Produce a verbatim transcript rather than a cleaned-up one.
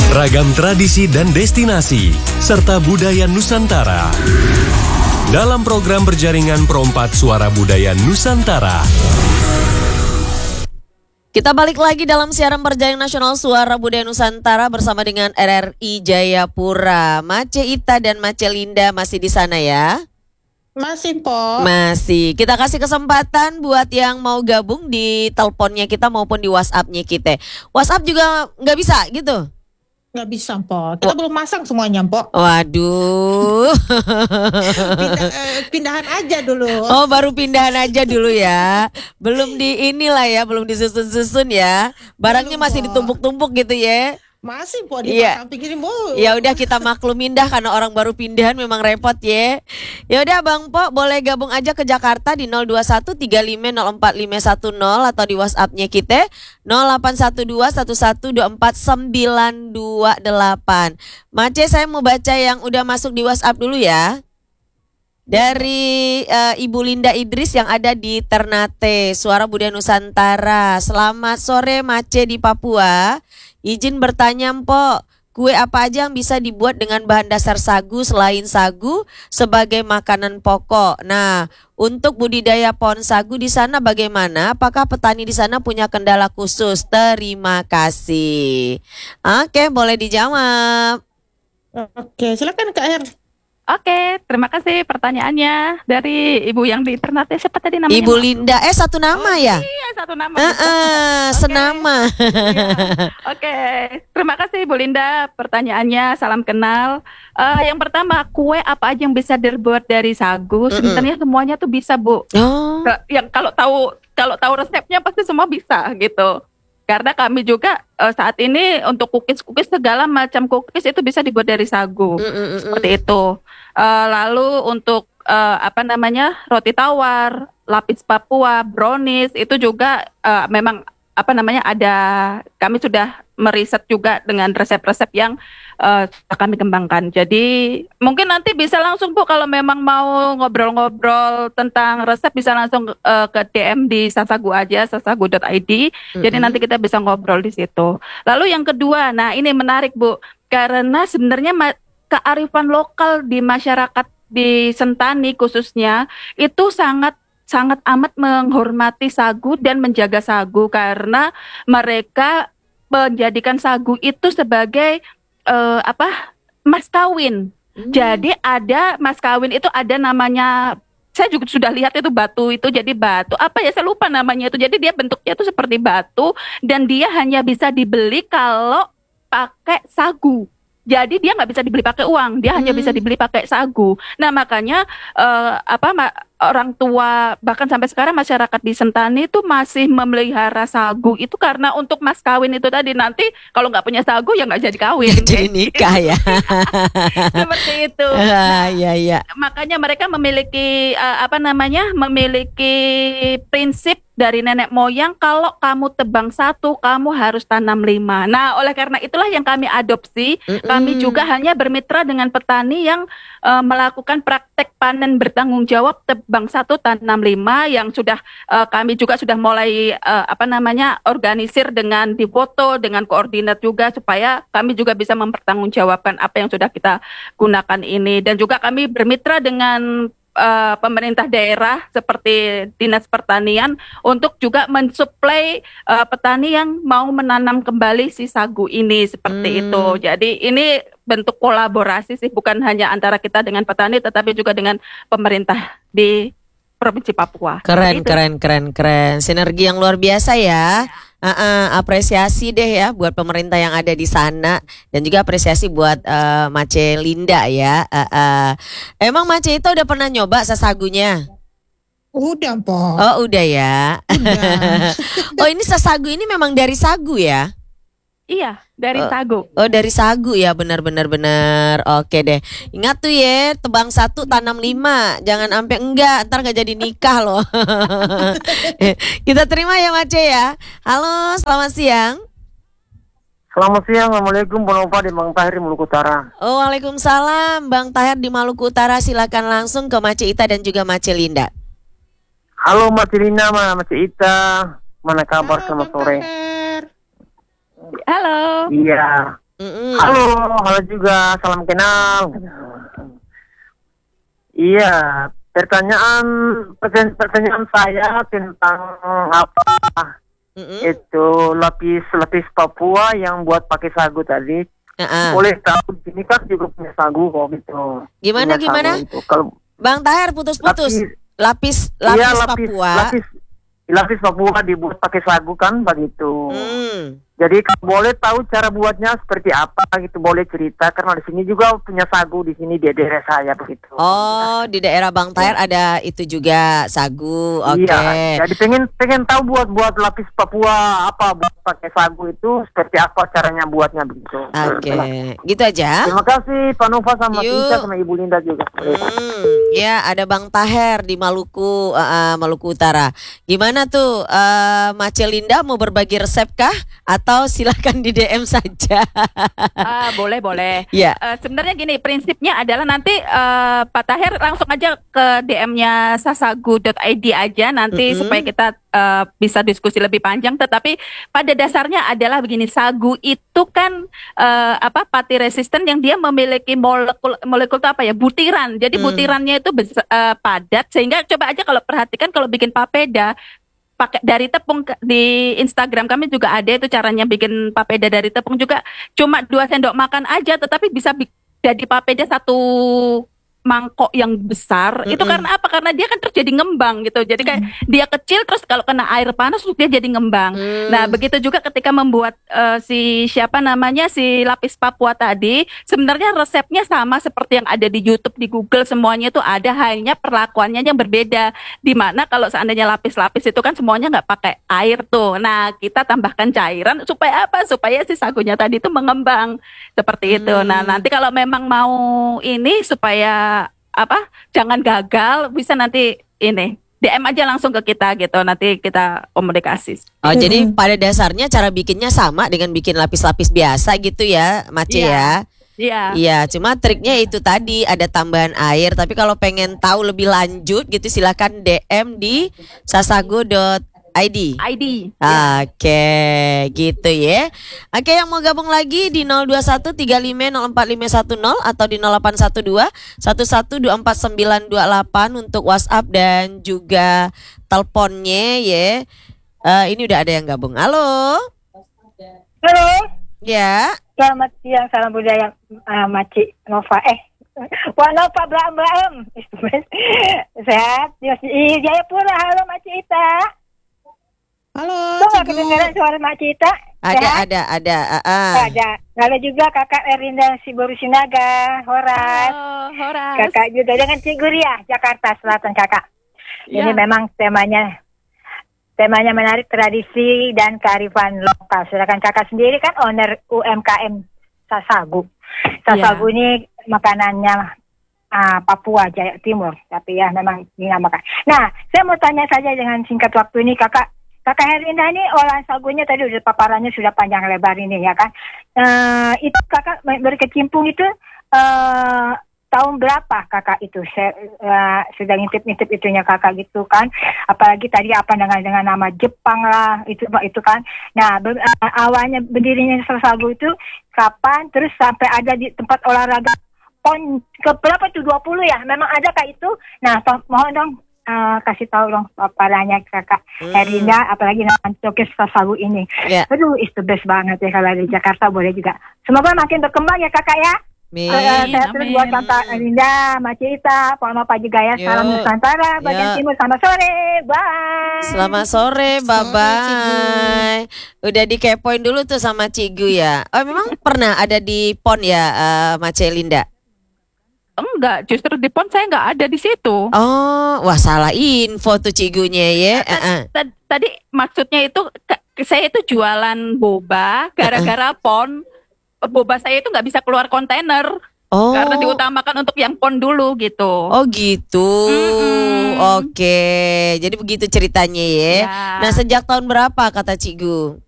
Ragam tradisi dan destinasi, serta budaya Nusantara. Dalam program berjaringan Perompak Suara Budaya Nusantara. Kita balik lagi dalam siaran berjaring nasional Suara Budaya Nusantara bersama dengan R R I Jayapura. Mace Ita dan Mace Linda masih di sana ya? Masih, Po. Masih. Kita kasih kesempatan buat yang mau gabung di teleponnya kita maupun di WhatsApp-nya kita. WhatsApp juga nggak bisa gitu? Nggak bisa, Po. Kita oh. belum masang semuanya, Po. Waduh. Pindah, eh, pindahan aja dulu. Oh, baru pindahan aja dulu ya. Belum di inilah ya, belum disusun-susun ya. Barangnya belum, masih ditumpuk-tumpuk gitu ya. Masih, Po, di iya. samping ini, Bu. Ya udah, kita maklumin dah karena orang baru pindahan memang repot ya. Ya udah Bang Po, boleh gabung aja ke Jakarta di nol dua satu tiga lima nol empat lima satu nol atau di WhatsApp-nya kita nol delapan satu dua satu satu dua empat sembilan dua delapan. Mace, saya mau baca yang udah masuk di WhatsApp dulu ya. Dari uh, Ibu Linda Idris yang ada di Ternate, Suara Budaya Nusantara. Selamat sore Mace di Papua. Izin bertanya Mpok, kue apa aja yang bisa dibuat dengan bahan dasar sagu selain sagu sebagai makanan pokok? Nah, untuk budidaya pohon sagu di sana bagaimana? Apakah petani di sana punya kendala khusus? Terima kasih. Oke, boleh dijawab. Oke, silakan Kak Er. Oke, terima kasih pertanyaannya dari Ibu yang di Ternate. Siapa tadi namanya? Ibu Linda. Eh, satu nama oh, ya? Iya, satu nama. Uh, uh, senama. Iya. Oke, terima kasih Ibu Linda pertanyaannya. Salam kenal. Uh, yang pertama, kue apa aja yang bisa dibuat dari sagu? Sebenarnya mm-mm. semuanya tuh bisa, Bu. Oh. Yang kalau tahu kalau tahu resepnya pasti semua bisa gitu. Karena kami juga uh, saat ini untuk cookies-cookies segala macam cookies itu bisa dibuat dari sagu, mm-mm. seperti itu. Uh, lalu untuk uh, apa namanya roti tawar, lapis Papua, brownies itu juga uh, memang apa namanya ada kami sudah meriset juga dengan resep-resep yang uh, kami kembangkan. Jadi mungkin nanti bisa langsung Bu kalau memang mau ngobrol-ngobrol tentang resep bisa langsung uh, ke D M di sasagu aja sasagu dot i d. Mm-hmm. Jadi nanti kita bisa ngobrol di situ. Lalu yang kedua, nah ini menarik Bu karena sebenarnya ma- kearifan lokal di masyarakat di Sentani khususnya itu sangat sangat amat menghormati sagu dan menjaga sagu karena mereka menjadikan sagu itu sebagai uh, apa mas kawin. Hmm. Jadi ada mas kawin itu ada namanya, saya juga sudah lihat itu batu itu jadi batu apa ya saya lupa namanya itu. Jadi dia bentuknya itu seperti batu dan dia hanya bisa dibeli kalau pakai sagu. Jadi dia nggak bisa dibeli pakai uang, dia hmm. hanya bisa dibeli pakai sagu. Nah makanya uh, apa ma- orang tua bahkan sampai sekarang masyarakat di Sentani itu masih memelihara sagu itu karena untuk mas kawin itu tadi nanti kalau nggak punya sagu ya nggak jadi kawin. Jadi nikah ya. Seperti itu. Nah, ya, ya. Makanya mereka memiliki uh, apa namanya memiliki prinsip dari nenek moyang kalau kamu tebang satu, kamu harus tanam lima. Nah, oleh karena itulah yang kami adopsi. Mm-mm. Kami juga hanya bermitra dengan petani yang uh, melakukan praktek panen bertanggung jawab tebang satu, tanam lima yang sudah uh, kami juga sudah mulai uh, apa namanya organisir dengan difoto, dengan koordinat juga supaya kami juga bisa mempertanggungjawabkan apa yang sudah kita gunakan ini. Dan juga kami bermitra dengan Uh, pemerintah daerah seperti Dinas Pertanian untuk juga mensuplai uh, petani yang mau menanam kembali si sagu ini seperti hmm. itu. Jadi ini bentuk kolaborasi sih, bukan hanya antara kita dengan petani tetapi juga dengan pemerintah di Provinsi Papua. Keren, itu. keren, keren, keren. Sinergi yang luar biasa ya. Uh, uh, apresiasi deh ya buat pemerintah yang ada di sana dan juga apresiasi buat uh, Mace Linda ya. Uh, uh. Emang Mace itu udah pernah nyoba sasagunya? Udah, Po. Oh, udah ya. Udah. Oh, ini sasagu ini memang dari sagu ya? Iya, dari oh, sagu. Oh, dari sagu ya, benar-benar benar. Oke deh. Ingat tuh ya, tebang satu tanam lima. Jangan sampai enggak, ntar gak jadi nikah loh. Kita terima ya Mace ya. Halo, selamat siang. Selamat siang, Assalamualaikum, Bonopa di Bang Tahir di Maluku Utara. Oh, waalaikumsalam, Bang Tahir di Maluku Utara. Silakan langsung ke Mace Ita dan juga Mace Linda. Halo Mace Linda, Mace Ita, mana kabar? Halo, selamat sore. Halo. Iya, Mm-mm. Halo, halo juga, salam kenal. Iya, pertanyaan pertanyaan, pertanyaan saya tentang apa Mm-mm. itu lapis lapis Papua yang buat pakai sagu tadi. Uh-uh. Boleh tahu ini kan juga punya sagu kok gitu. Gimana, Punya gimana? sagu itu. Kalau Bang Tahir putus-putus. lapis, Lapis lapis iya, lapis, Papua. lapis lapis Papua dibuat pakai sagu kan begitu. Hmm. Jadi kalau boleh tahu cara buatnya seperti apa gitu, boleh cerita karena di sini juga punya sagu di sini di daerah saya begitu. Oh, di daerah Bang Tahir ada itu juga sagu. Oke. Iya, jadi pengen pengen tahu buat buat lapis Papua apa buat pakai sagu itu seperti apa caranya buatnya begitu. Oke. Gitu aja. Terima kasih Pak Nova sama Yuk. Tika sama Ibu Linda juga. Hmm, ya ada Bang Taher di Maluku, uh, uh, Maluku Utara. Gimana tuh, uh, Mace Linda mau berbagi resep kah? Atau silakan di D M saja. Ah, boleh boleh. Ya. Eh, sebenarnya gini, prinsipnya adalah nanti eh, Pak Tahir langsung aja ke D M-nya sasagu dot i d aja nanti Mm-mm. supaya kita eh, bisa diskusi lebih panjang. Tetapi pada dasarnya adalah begini, sagu itu kan eh, apa pati resisten yang dia memiliki molekul molekul itu apa ya butiran. Jadi Hmm. butirannya itu bes- eh, padat sehingga coba aja kalau perhatikan kalau bikin papeda pakai dari tepung ke- di Instagram kami juga ada itu caranya bikin papeda dari tepung juga cuma dua sendok makan aja tetapi bisa bi- jadi papeda satu mangkok yang besar. Itu Mm-mm. karena apa? Karena dia kan terus jadi ngembang gitu. Jadi kayak dia kecil terus kalau kena air panas terus dia jadi ngembang. Hmm. Nah, begitu juga ketika membuat eh, si siapa namanya si lapis Papua tadi, sebenarnya resepnya sama seperti yang ada di YouTube, di Google, semuanya itu ada, hanya perlakuannya yang berbeda. Dimana kalau seandainya lapis-lapis itu kan semuanya nggak pakai air tuh. Nah, kita tambahkan cairan supaya apa? Supaya si sagunya tadi itu mengembang seperti itu. Nah, Hmm. nanti kalau memang mau ini supaya apa? Jangan gagal, bisa nanti ini D M aja langsung ke kita gitu. Nanti kita komunikasi. Oh, Mm-mm. jadi pada dasarnya cara bikinnya sama dengan bikin lapis-lapis biasa gitu ya, Mace Iya. ya. Iya. Iya, cuma triknya itu tadi ada tambahan air. Tapi kalau pengen tahu lebih lanjut gitu silakan D M di sasagu dot i d. I D. Oke, gitu ya. Oke, yang mau gabung lagi di nol dua satu tiga lima nol empat lima satu nol atau di nol delapan satu dua satu satu dua empat sembilan dua delapan untuk WhatsApp dan juga teleponnya ya. Eh, ini udah ada yang gabung. Halo. Halo, Ya. selamat siang, salam budaya uh, Maci Nova. Eh, Wah Nova Blam Blam. Sehat, di Jayapura. Halo Maci Ita. Halo, Tuh nggak Cigu. kedengaran suara Maci Ita? Ada Sehat? ada ada. ah, ah. Ada. Lalu juga kakak Erinda Siboru Sinaga, Horas. Halo, Horas. Kakak juga dengan Ciguria, Jakarta Selatan kakak. Ini Ya. memang temanya temanya menarik tradisi dan kearifan lokal. Sedangkan kakak sendiri kan owner U M K M Sasagu. Sasagu ini makanannya ah, Papua Jaya Timur, tapi ya memang dinamakan. Nah, saya mau tanya saja dengan singkat waktu ini kakak. Kakak Herinda ini olahan sagunya tadi udah paparannya sudah panjang lebar ini ya kan. Eh, itu kakak berkecimpung itu eh tahun berapa kakak itu? Saya eh, sudah ngintip-ngintip itunya kakak gitu kan. Apalagi tadi apa dengan dengan nama Jepang lah itu itu kan. Nah, ber- eh, awalnya berdirinya sagu itu kapan? Terus sampai ada di tempat olahraga pon ke berapa tuh dua puluh ya? Memang ada kak itu? Nah, to- mohon dong eh, kasih tahu dong paparannya kakak Hmm. Herinda, apalagi nama Cokes Sasagu ini. Ya. Aduh, it's the best banget ya kalau di Jakarta boleh juga. Semoga makin berkembang ya kakak ya. Amin. Eh, eh, saya terus amin. buat Kakak Linda, Macita, Pak Mapa juga ya. Salam Yuk. Nusantara, bagian Yuk. timur. Selamat sore, bye. Selamat sore, bye bye. Udah dikepoin dulu tuh sama Cigu ya. Oh, memang pernah ada di pon ya, uh, Mace Linda? Enggak, justru di pon saya nggak ada di situ. Oh, wah salah info tuh Cigunya ya. Tad- Uh-uh. tad- Tadi maksudnya itu ke- saya itu jualan boba gara-gara pon. Boba saya itu nggak bisa keluar kontainer Oh, karena diutamakan untuk yang pon dulu gitu. oh gitu. Mm-mm. Oke, jadi begitu ceritanya ya. Ya. Nah, sejak tahun berapa kata Cigu?